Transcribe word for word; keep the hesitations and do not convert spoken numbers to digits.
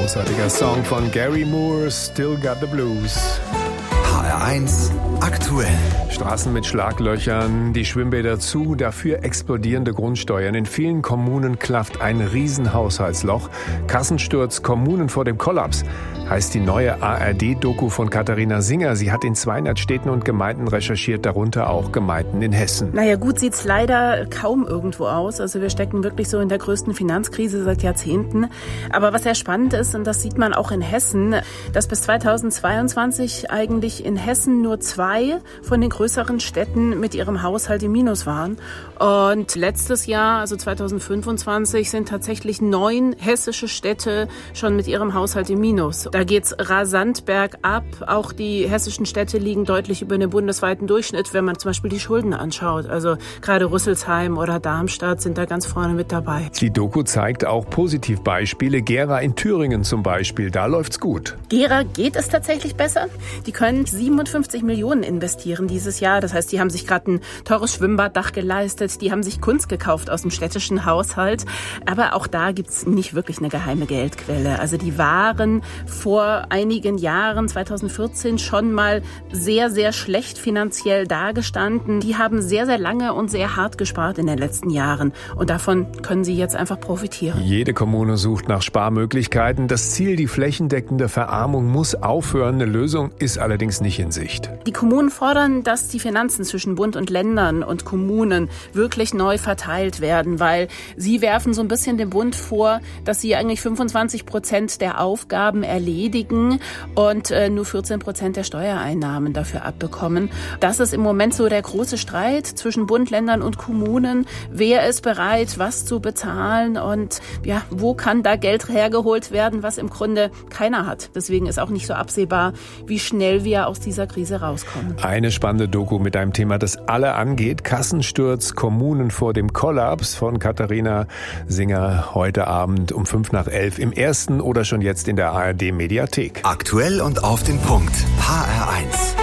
Großartiger Song von Gary Moore, Still Got the Blues. H R eins aktuell. Straßen mit Schlaglöchern, die Schwimmbäder zu, dafür explodierende Grundsteuern. In vielen Kommunen klafft ein Riesenhaushaltsloch. Kassensturz, Kommunen vor dem Kollaps, heißt die neue A R D-Doku von Katharina Singer. Sie hat in zweihundert Städten und Gemeinden recherchiert, darunter auch Gemeinden in Hessen. Naja, gut sieht's leider kaum irgendwo aus. Also wir stecken wirklich so in der größten Finanzkrise seit Jahrzehnten. Aber was sehr spannend ist, und das sieht man auch in Hessen, dass bis zweitausendzweiundzwanzig eigentlich in Hessen nur zwei von den größeren Städten mit ihrem Haushalt im Minus waren. Und letztes Jahr, also zweitausendfünfundzwanzig, sind tatsächlich neun hessische Städte schon mit ihrem Haushalt im Minus. Da geht's rasant bergab. Auch die hessischen Städte liegen deutlich über dem bundesweiten Durchschnitt, wenn man zum Beispiel die Schulden anschaut. Also gerade Rüsselsheim oder Darmstadt sind da ganz vorne mit dabei. Die Doku zeigt auch Positivbeispiele. Gera in Thüringen zum Beispiel, da läuft's gut. Gera geht es tatsächlich besser. Die können siebenundfünfzig Millionen investieren dieses Jahr. Das heißt, die haben sich gerade ein teures Schwimmbaddach geleistet. Die haben sich Kunst gekauft aus dem städtischen Haushalt. Aber auch da gibt's nicht wirklich eine geheime Geldquelle. Also die waren vor einigen Jahren, zweitausendvierzehn, schon mal sehr, sehr schlecht finanziell dagestanden. Die haben sehr, sehr lange und sehr hart gespart in den letzten Jahren. Und davon können sie jetzt einfach profitieren. Jede Kommune sucht nach Sparmöglichkeiten. Das Ziel, die flächendeckende Verarmung, muss aufhören. Eine Lösung ist allerdings nicht in Sicht. Die Kommunen fordern, dass die Finanzen zwischen Bund und Ländern und Kommunen wirklich neu verteilt werden, weil sie werfen so ein bisschen dem Bund vor, dass sie eigentlich fünfundzwanzig Prozent der Aufgaben erledigen und äh, nur vierzehn Prozent der Steuereinnahmen dafür abbekommen. Das ist im Moment so der große Streit zwischen Bund, Ländern und Kommunen. Wer ist bereit, was zu bezahlen und ja, wo kann da Geld hergeholt werden, was im Grunde keiner hat. Deswegen ist auch nicht so absehbar, wie schnell wir aus dieser Krise rauskommen. Eine spannende Doku mit einem Thema, das alle angeht. Kassensturz, Kommunen vor dem Kollaps von Katharina Singer heute Abend um fünf nach elf im ersten oder schon jetzt in der A R D-Mediathek. Aktuell und auf den Punkt. H R eins.